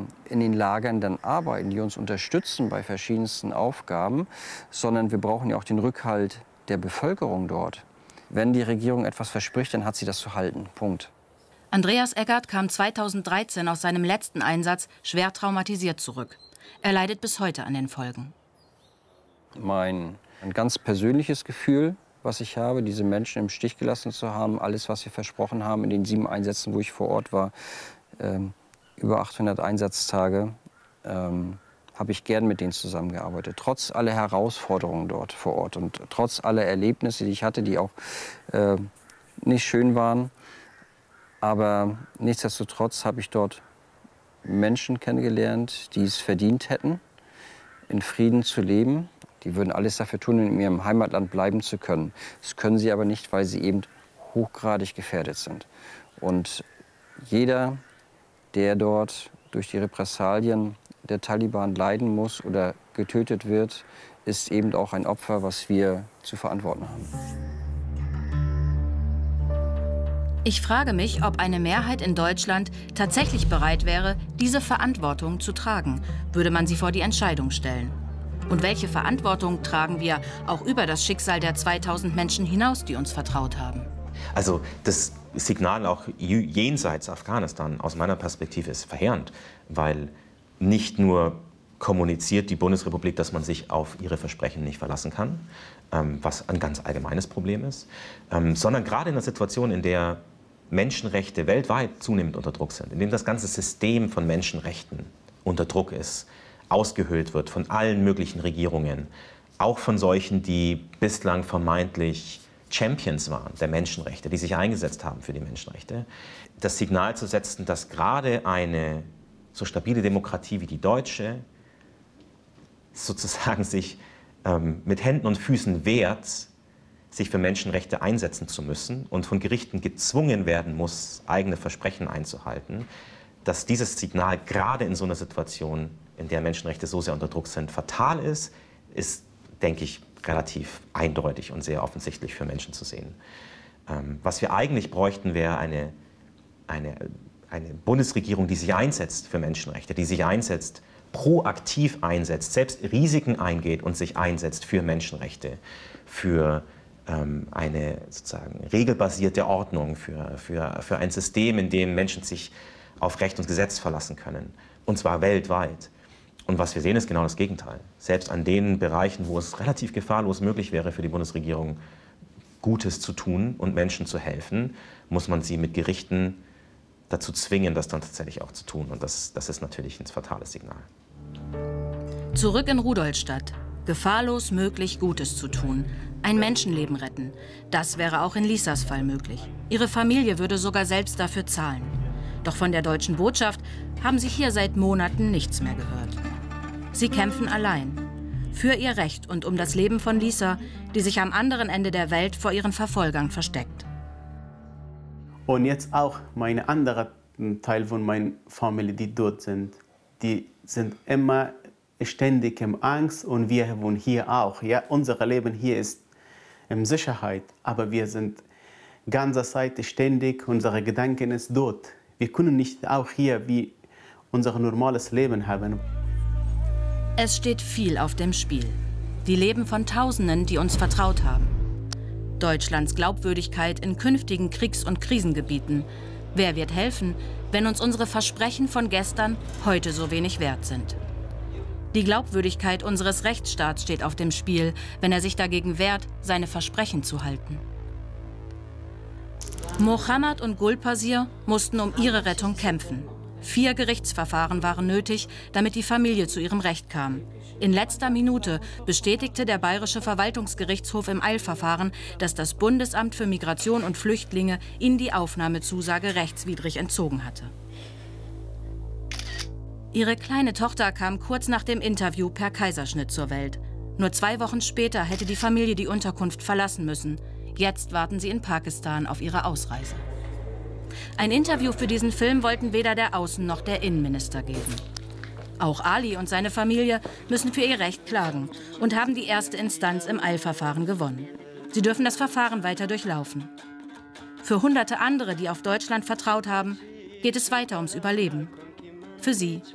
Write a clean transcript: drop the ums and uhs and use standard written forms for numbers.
in den Lagern dann arbeiten, die uns unterstützen bei verschiedensten Aufgaben, sondern wir brauchen ja auch den Rückhalt der Bevölkerung dort. Wenn die Regierung etwas verspricht, dann hat sie das zu halten. Punkt. Andreas Eggert kam 2013 aus seinem letzten Einsatz schwer traumatisiert zurück. Er leidet bis heute an den Folgen. Ein ganz persönliches Gefühl, was ich habe, diese Menschen im Stich gelassen zu haben, alles, was wir versprochen haben in den 7 Einsätzen, wo ich vor Ort war, über 800 Einsatztage, habe ich gern mit denen zusammengearbeitet. Trotz aller Herausforderungen dort vor Ort und trotz aller Erlebnisse, die ich hatte, die auch nicht schön waren. Aber nichtsdestotrotz habe ich dort Menschen kennengelernt, die es verdient hätten, in Frieden zu leben. Die würden alles dafür tun, in ihrem Heimatland bleiben zu können. Das können sie aber nicht, weil sie eben hochgradig gefährdet sind. Und jeder, der dort durch die Repressalien der Taliban leiden muss oder getötet wird, ist eben auch ein Opfer, was wir zu verantworten haben. Ich frage mich, ob eine Mehrheit in Deutschland tatsächlich bereit wäre, diese Verantwortung zu tragen, würde man sie vor die Entscheidung stellen. Und welche Verantwortung tragen wir auch über das Schicksal der 2000 Menschen hinaus, die uns vertraut haben? Also das Signal auch jenseits Afghanistan aus meiner Perspektive ist verheerend, weil nicht nur kommuniziert die Bundesrepublik, dass man sich auf ihre Versprechen nicht verlassen kann, was ein ganz allgemeines Problem ist, sondern gerade in einer Situation, in der Menschenrechte weltweit zunehmend unter Druck sind, in dem das ganze System von Menschenrechten unter Druck ist, ausgehöhlt wird von allen möglichen Regierungen, auch von solchen, die bislang vermeintlich Champions waren der Menschenrechte, die sich eingesetzt haben für die Menschenrechte, das Signal zu setzen, dass gerade eine so stabile Demokratie wie die deutsche sozusagen sich mit Händen und Füßen wehrt, sich für Menschenrechte einsetzen zu müssen und von Gerichten gezwungen werden muss, eigene Versprechen einzuhalten, dass dieses Signal gerade in so einer Situation, in der Menschenrechte so sehr unter Druck sind, fatal ist, denke ich, relativ eindeutig und sehr offensichtlich für Menschen zu sehen. Was wir eigentlich bräuchten, wäre eine Bundesregierung, die sich einsetzt für Menschenrechte, die sich einsetzt, proaktiv einsetzt, selbst Risiken eingeht und sich einsetzt für Menschenrechte, für eine sozusagen regelbasierte Ordnung, für ein System, in dem Menschen sich auf Recht und Gesetz verlassen können, und zwar weltweit. Und was wir sehen, ist genau das Gegenteil. Selbst an den Bereichen, wo es relativ gefahrlos möglich wäre für die Bundesregierung, Gutes zu tun und Menschen zu helfen, muss man sie mit Gerichten dazu zwingen, das dann tatsächlich auch zu tun. Und das ist natürlich ein fatales Signal. Zurück in Rudolstadt. Gefahrlos möglich, Gutes zu tun. Ein Menschenleben retten. Das wäre auch in Lisas Fall möglich. Ihre Familie würde sogar selbst dafür zahlen. Doch von der deutschen Botschaft haben sie hier seit Monaten nichts mehr gehört. Sie kämpfen allein. Für ihr Recht und um das Leben von Lisa, die sich am anderen Ende der Welt vor ihren Verfolgern versteckt. Und jetzt auch meine andere Teil von meiner Familie, die dort sind. Die sind immer ständig in Angst und wir wohnen hier auch. Ja, unser Leben hier ist in Sicherheit, aber wir sind ganze Zeit ständig, unsere Gedanken ist dort. Wir können nicht auch hier wie unser normales Leben haben. Es steht viel auf dem Spiel. Die Leben von Tausenden, die uns vertraut haben. Deutschlands Glaubwürdigkeit in künftigen Kriegs- und Krisengebieten. Wer wird helfen, wenn uns unsere Versprechen von gestern heute so wenig wert sind? Die Glaubwürdigkeit unseres Rechtsstaats steht auf dem Spiel, wenn er sich dagegen wehrt, seine Versprechen zu halten. Mohammad und Gulpasir mussten um ihre Rettung kämpfen. 4 Gerichtsverfahren waren nötig, damit die Familie zu ihrem Recht kam. In letzter Minute bestätigte der Bayerische Verwaltungsgerichtshof im Eilverfahren, dass das Bundesamt für Migration und Flüchtlinge ihnen die Aufnahmezusage rechtswidrig entzogen hatte. Ihre kleine Tochter kam kurz nach dem Interview per Kaiserschnitt zur Welt. Nur 2 Wochen später hätte die Familie die Unterkunft verlassen müssen. Jetzt warten sie in Pakistan auf ihre Ausreise. Ein Interview für diesen Film wollten weder der Außen- noch der Innenminister geben. Auch Ali und seine Familie müssen für ihr Recht klagen und haben die erste Instanz im Eilverfahren gewonnen. Sie dürfen das Verfahren weiter durchlaufen. Für hunderte andere, die auf Deutschland vertraut haben, geht es weiter ums Überleben. Für sie